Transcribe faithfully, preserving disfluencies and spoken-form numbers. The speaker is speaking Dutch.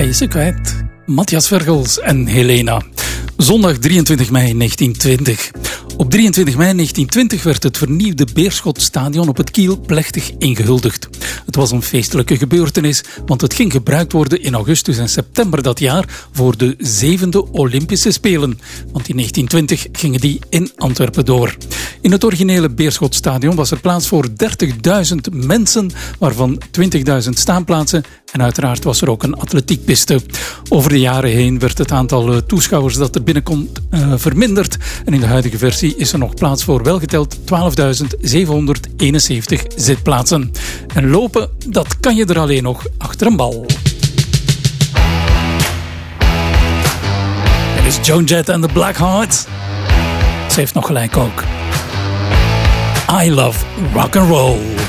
je ze kwijt. Matthias Vergels en Helena. Zondag drieëntwintig mei negentien twintig. Op drieëntwintig mei negentien twintig werd het vernieuwde Beerschotstadion op het Kiel plechtig ingehuldigd. Het was een feestelijke gebeurtenis, want het ging gebruikt worden in augustus en september dat jaar voor de zevende Olympische Spelen. Want in negentien twintig gingen die in Antwerpen door. In het originele Beerschotstadion was er plaats voor dertigduizend mensen, waarvan twintigduizend staanplaatsen. En uiteraard was er ook een atletiekpiste. Over de jaren heen werd het aantal toeschouwers dat er binnenkomt uh, verminderd. En in de huidige versie is er nog plaats voor welgeteld twaalfduizend zevenhonderdeenenzeventig zitplaatsen. En lopen, dat kan je er alleen nog achter een bal. Dit is Joan Jett en the Black Hearts. Ze heeft nog gelijk ook. I love rock and roll.